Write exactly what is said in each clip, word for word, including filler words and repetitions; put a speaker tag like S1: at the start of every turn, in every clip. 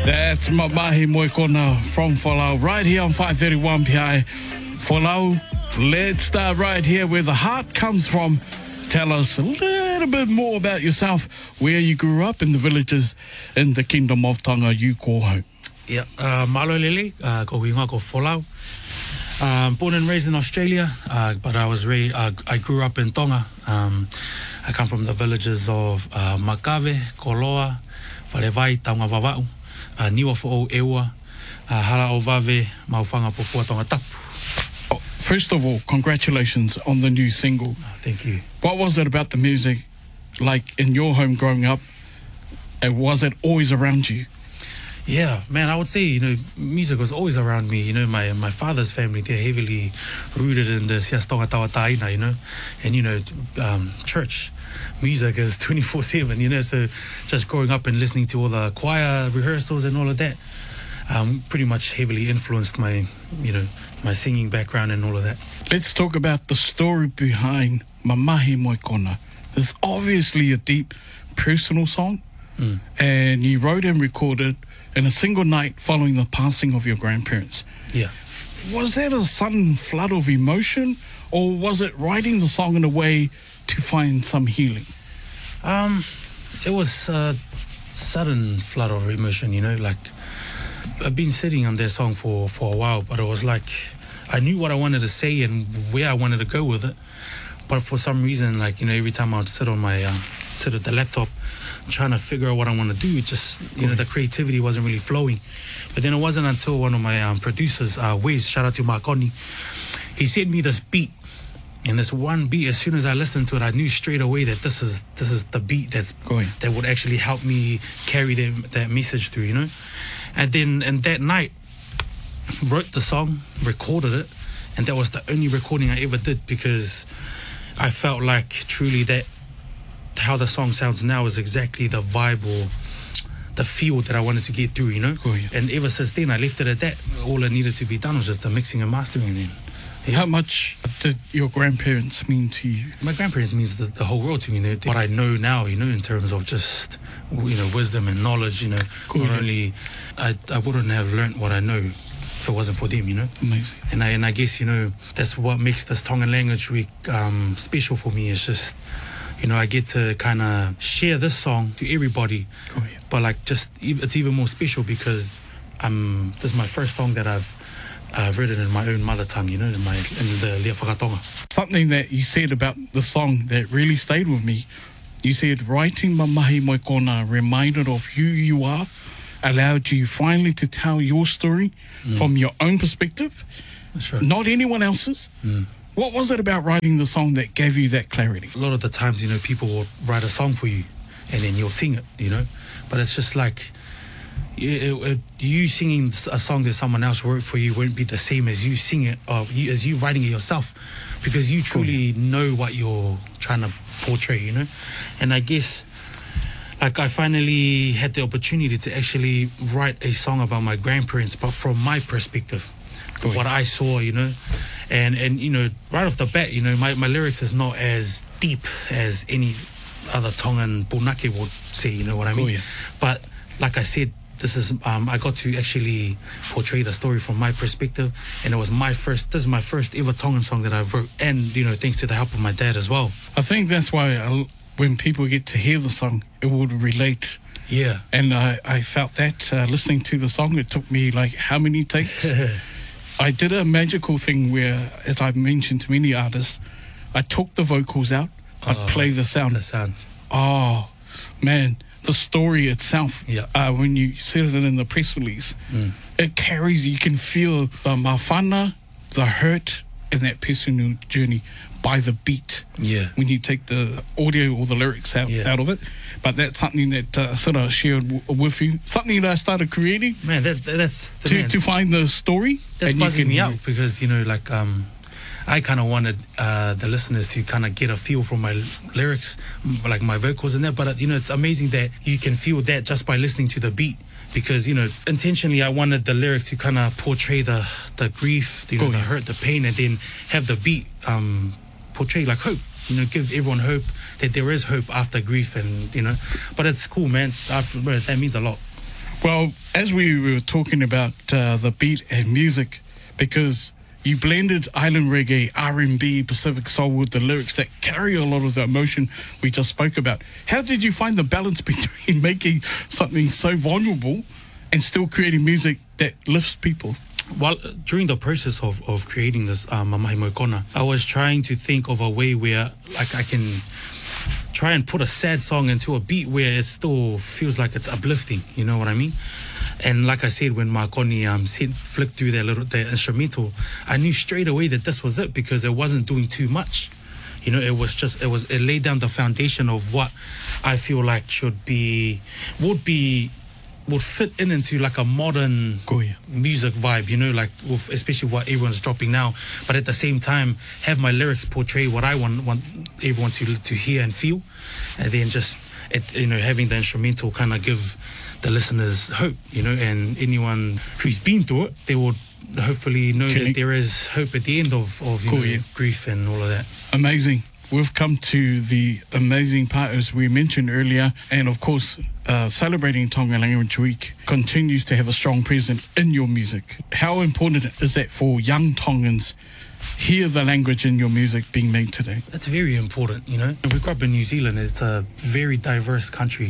S1: That's Mamahi Moikona from Folau, right here on five thirty-one P I. Folau, let's start right here where the heart comes from. Tell us a little bit more about yourself, where you grew up in the villages in the Kingdom of Tonga you call home.
S2: Yeah, uh, malo lele, uh, ko huinga ko Folau. Um, born and raised in Australia, uh, but I was ra- uh, I grew up in Tonga. Um, I come from the villages of uh, Makave, Koloa, Whalewai, Taunga Vavau, uh, Niwa Fo'o Ewa, uh, Hala o Vave, Maufanga Popua Tonga Tapu.
S1: Oh, first of all, congratulations on the new single.
S2: Uh, thank you.
S1: What was it about the music, like in your home growing up? And was it always around you?
S2: Yeah, man, I would say, you know, music was always around me. You know, my my father's family, they're heavily rooted in the Sias Tonga Tawa Taina, you know, and, you know, um, church music is twenty-four seven, you know, so just growing up and listening to all the choir rehearsals and all of that, um, pretty much heavily influenced my, you know, my singing background and all of that.
S1: Let's talk about the story behind Mamahi Moikona. It's obviously a deep personal song, mm. and you wrote and recorded in a single night following the passing of your grandparents.
S2: Yeah.
S1: Was that a sudden flood of emotion, or was it writing the song in a way to find some healing?
S2: Um, it was a sudden flood of emotion, you know, like I've been sitting on that song for, for a while, but it was like I knew what I wanted to say and where I wanted to go with it. But for some reason, like, you know, every time I would sit on my, um, sit at the laptop, trying to figure out what I want to do, it just, you know, the creativity wasn't really flowing. But then it wasn't until one of my um, producers, uh, Wes, shout out to Marconi, he sent me this beat. And this one beat, as soon as I listened to it, I knew straight away that this is this is the beat that's
S1: Going.
S2: that would actually help me carry that, that message through, you know? And then and that night, wrote the song, recorded it, and that was the only recording I ever did, because I felt like truly that how the song sounds now is exactly the vibe or the feel that I wanted to get through, you know?
S1: Oh, yeah.
S2: And ever since then, I left it at that. All that needed to be done was just the mixing and mastering. And then, yeah.
S1: How much did your grandparents mean to you?
S2: My grandparents means the, the whole world to me. You know, what I know now, you know, in terms of just, you know, wisdom and knowledge, you know,
S1: cool,
S2: not
S1: yeah.
S2: only, I, I wouldn't have learnt what I know if it wasn't for them, you know.
S1: Amazing.
S2: And I, and I guess, you know, that's what makes this Tongan Language Week um, special for me. It's just, you know, I get to kind of share this song to everybody,
S1: Oh, yeah.
S2: but like just it's even more special because um this is my first song that I've uh, written in my own mother tongue, you know, in my in the Lea Whakatonga.
S1: Something that you said about the song that really stayed with me, you said writing Mamahi Moikona reminded of who you are, allowed you finally to tell your story mm. from your own perspective,
S2: That's right.
S1: not anyone else's. Mm. What was it about writing the song that gave you that clarity?
S2: A lot of the times, you know, people will write a song for you and then you'll sing it, you know. But it's just like, it, it, you singing a song that someone else wrote for you won't be the same as you sing it, or you, as you writing it yourself, because you truly cool. know what you're trying to portray, you know. And I guess, like, I finally had the opportunity to actually write a song about my grandparents, but from my perspective, cool. what I saw, you know. And, and you know, right off the bat, you know, my, my lyrics is not as deep as any other Tongan Punake would say, you know what I mean?
S1: Oh, yeah.
S2: But like I said, this is, um, I got to actually portray the story from my perspective, and it was my first, this is my first ever Tongan song that I wrote, and, you know, thanks to the help of my dad as well.
S1: I think that's why I, when people get to hear the song, it would relate.
S2: Yeah.
S1: And I, I felt that uh, listening to the song, it took me like how many takes? I did a magical thing where, as I've mentioned to many artists, I took the vocals out, but oh, play the sound.
S2: The sound.
S1: Oh, man, the story itself,
S2: yeah.
S1: uh, when you said it in the press release, mm. it carries, you can feel the mawhana, the hurt, and that personal journey by the beat.
S2: Yeah.
S1: When you take the audio or the lyrics out,
S2: yeah.
S1: out of it. But that's something that uh, sort of shared w- with you. Something that I started creating.
S2: Man, that, that's... The
S1: to,
S2: man.
S1: to find the story.
S2: That's
S1: and
S2: buzzing
S1: you can,
S2: me out because, you know, like, um, I kind of wanted uh, the listeners to kind of get a feel from my lyrics, like my vocals and that. But, you know, it's amazing that you can feel that just by listening to the beat. Because, you know, intentionally I wanted the lyrics to kind of portray the, the grief, you know, oh, the yeah. hurt, the pain, and then have the beat um, portray like hope. You know, give everyone hope that there is hope after grief, and, you know. But it's cool, man. After, bro, that means a lot.
S1: Well, as we were talking about uh, the beat and music, because you blended island reggae, R and B, Pacific soul with the lyrics that carry a lot of the emotion we just spoke about. How did you find the balance between making something so vulnerable and still creating music that lifts people?
S2: Well, during the process of, of creating this uh, Mamahi Moikona, I was trying to think of a way where like I can try and put a sad song into a beat where it still feels like it's uplifting, you know what I mean? And like I said, when Makoni um, said, flicked through that little that instrumental, I knew straight away that this was it because it wasn't doing too much. You know, it was just, it was, it laid down the foundation of what I feel like should be, would be, would fit in into like a modern
S1: oh, yeah.
S2: music vibe, you know, like with, especially what everyone's dropping now. But at the same time, have my lyrics portray what I want want everyone to to hear and feel, and then just it, you know having the instrumental kind of give the listeners hope, you know, and anyone who's been through it, they would hopefully know
S1: Chilling.
S2: that there is hope at the end of of you
S1: Cool,
S2: know,
S1: yeah.
S2: grief and all of that.
S1: Amazing. We've come to the amazing part, as we mentioned earlier, and of course, uh, celebrating Tonga Language Week continues to have a strong presence in your music. How important is that for young Tongans hear the language in your music being made today?
S2: That's very important, you know. We grew up in New Zealand. It's a very diverse country.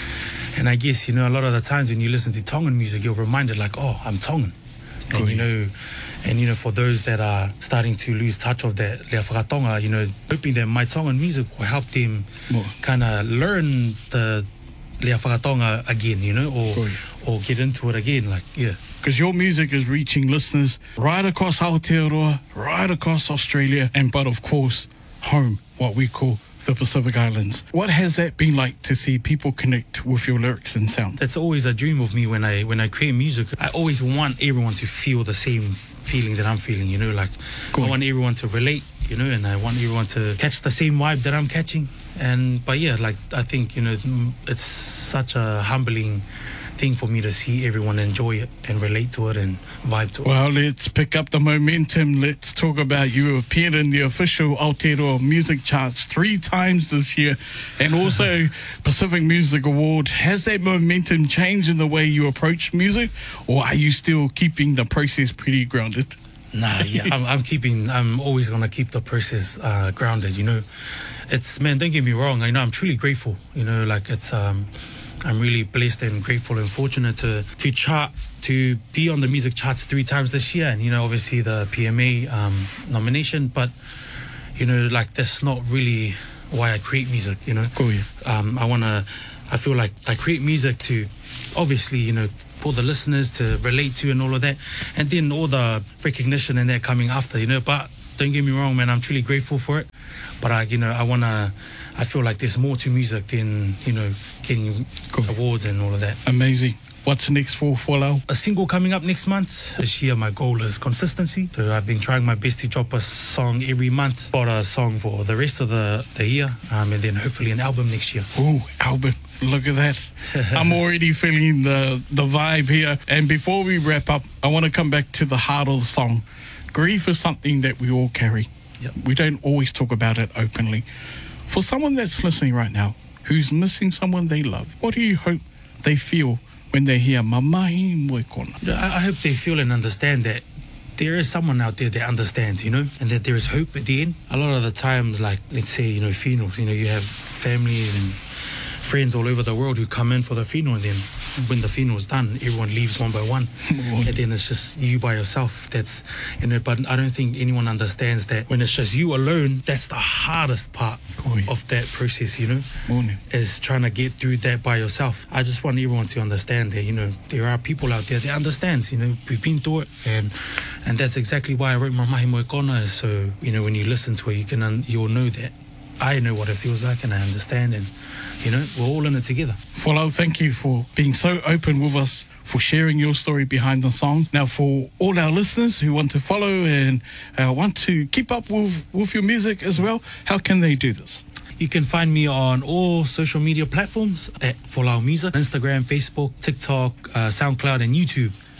S2: And I guess, you know, a lot of the times when you listen to Tongan music, you're reminded like, oh, I'm Tongan. And,
S1: Cool.
S2: you know, and, you know, for those that are starting to lose touch of that Lea Whakatonga, you know, hoping that my Tongan music will help them
S1: More.
S2: kind of learn the Lea Whakatonga again, you know, or,
S1: Cool.
S2: or get into it again, like, yeah.
S1: Because your music is reaching listeners right across Aotearoa, right across Australia, and but of course, home, what we call the Pacific Islands. What has that been like to see people connect with your lyrics and sound?
S2: That's always a dream of me when I when I create music. I always want everyone to feel the same feeling that I'm feeling, you know, like
S1: Cool.
S2: I want everyone to relate, you know, and I want everyone to catch the same vibe that I'm catching. And but yeah, like I think, you know, it's such a humbling thing for me to see everyone enjoy it and relate to it and vibe to it.
S1: Well, let's pick up the momentum. Let's talk about you appeared in the official Aotearoa music charts three times this year, and also Pacific Music Award. Has that momentum changed in the way you approach music, or are you still keeping the process pretty grounded?
S2: Nah, yeah, I'm, I'm keeping, I'm always going to keep the process uh, grounded, you know. It's, man, don't get me wrong, I know I'm truly grateful, you know, like it's, um, I'm really blessed and grateful and fortunate to, to chart, to be on the music charts three times this year. And, you know, obviously the P M A um, nomination, but, you know, like that's not really why I create music, you know.
S1: Cool, yeah.
S2: Um, I want to, I feel like I create music to, obviously, you know, for the listeners to relate to and all of that. And then all the recognition and that coming after, you know. But don't get me wrong, man, I'm truly grateful for it. But, I, you know, I want to, I feel like there's more to music than, you know, getting
S1: Cool.
S2: awards and all of that.
S1: Amazing. What's next for Folau?
S2: A single coming up next month. This year, my goal is consistency. So I've been trying my best to drop a song every month. Got a song for the rest of the, the year. Um, and then hopefully an album next year.
S1: Ooh, Albert, look at that. I'm already feeling the, the vibe here. And before we wrap up, I want to come back to the heart of the song. Grief is something that we all carry.
S2: Yep.
S1: We don't always talk about it openly. For someone that's listening right now, who's missing someone they love, what do you hope they feel when they hear Mamahi Moikona?
S2: You know, I, I hope they feel and understand that there is someone out there that understands, you know, and that there is hope at the end. A lot of the times, like, let's say, you know, funerals, you know, you have families and friends all over the world who come in for the funeral, and then when the funeral's done, everyone leaves one by one. And then it's just you by yourself. That's, you know, but I don't think anyone understands that when it's just you alone, that's the hardest part
S1: Cool, yeah.
S2: of that process, you know,
S1: Morning.
S2: is trying to get through that by yourself. I just want everyone to understand that, you know, there are people out there that understands, you know, we've been through it, and and that's exactly why I wrote Mamahi Moikona, is so, you know, when you listen to it, you can, un- you'll know that I know what it feels like and I understand, and, you know, we're all in it together.
S1: Folau, thank you for being so open with us, for sharing your story behind the song. Now, for all our listeners who want to follow and uh, want to keep up with, with your music as well, how can they do this?
S2: You can find me on all social media platforms at Folau Music, Instagram, Facebook, TikTok, uh, SoundCloud, and YouTube.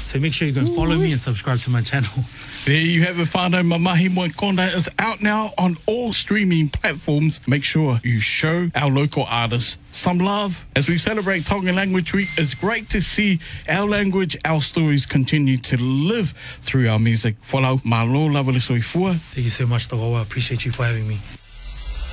S2: So make sure you go and follow me and subscribe to my channel.
S1: There you have it, whānau. Mamahi Moikona is out now on all streaming platforms. Make sure you show our local artists some love as we celebrate Tongan Language Week. It's great to see our language, our stories continue to live through our music. Whalau, malo lava le soifua.
S2: Thank you so much, Tagawa. I appreciate you for having me.